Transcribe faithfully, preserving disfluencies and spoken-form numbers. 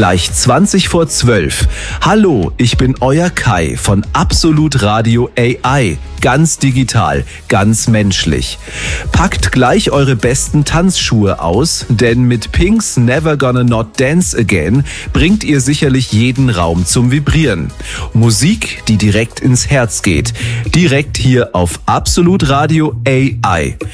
Gleich zwanzig vor zwölf. Hallo, ich bin euer Kai von Absolut Radio A I. Ganz digital, ganz menschlich. Packt gleich eure besten Tanzschuhe aus, denn mit Pink's Never Gonna Not Dance Again bringt ihr sicherlich jeden Raum zum Vibrieren. Musik, die direkt ins Herz geht. Direkt hier auf Absolut Radio A I.